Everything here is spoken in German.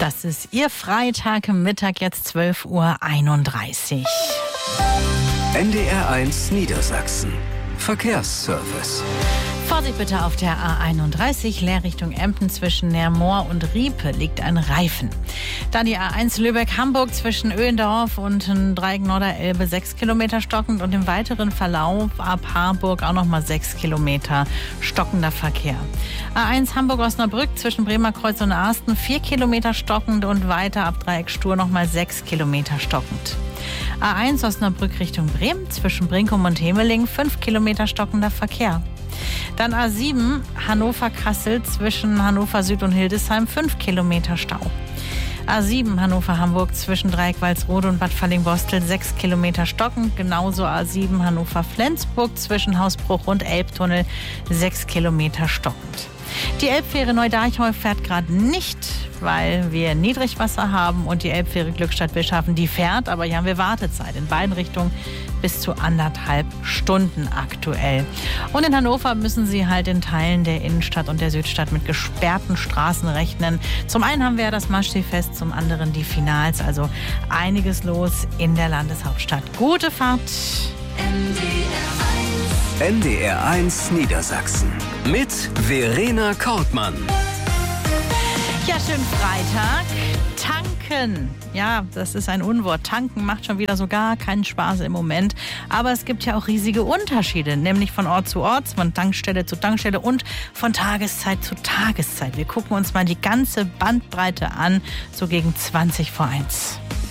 Das ist Ihr Freitagmittag, jetzt 12:31 Uhr. NDR1 Niedersachsen. Verkehrsservice. Vorsicht bitte auf der A31, Leerrichtung Emden zwischen Nermoor und Riepe liegt ein Reifen. Dann die A1 Lübeck-Hamburg zwischen Öhendorf und Dreieck Norderelbe 6 Kilometer stockend und im weiteren Verlauf ab Harburg auch nochmal 6 Kilometer stockender Verkehr. A1 Hamburg-Osnabrück zwischen Bremerkreuz und Arsten 4 Kilometer stockend und weiter ab Dreieck Stur nochmal 6 Kilometer stockend. A1 Osnabrück Richtung Bremen zwischen Brinkum und Hemeling 5 Kilometer stockender Verkehr. Dann A7 Hannover-Kassel zwischen Hannover Süd und Hildesheim 5 Kilometer Stau. A7 Hannover-Hamburg zwischen Dreieck-Walsrode und Bad Fallingbostel 6 Kilometer stockend. Genauso A7 Hannover-Flensburg zwischen Hausbruch und Elbtunnel 6 Kilometer stockend. Die Elbfähre Neu-Darchau fährt gerade nicht, weil wir Niedrigwasser haben, und die Elbfähre Glückstadt-Bischhafen, die fährt, aber hier haben wir Wartezeit in beiden Richtungen bis zu 1,5 Stunden aktuell. Und in Hannover müssen Sie halt in Teilen der Innenstadt und der Südstadt mit gesperrten Straßen rechnen. Zum einen haben wir ja das Maschsee-Fest, zum anderen die Finals, also einiges los in der Landeshauptstadt. Gute Fahrt! NDR1 Niedersachsen mit Verena Kortmann. Ja, schönen Freitag. Tanken. Ja, das ist ein Unwort. Tanken macht schon wieder so gar keinen Spaß im Moment. Aber es gibt ja auch riesige Unterschiede, nämlich von Ort zu Ort, von Tankstelle zu Tankstelle und von Tageszeit zu Tageszeit. Wir gucken uns mal die ganze Bandbreite an, so gegen 20 vor 1.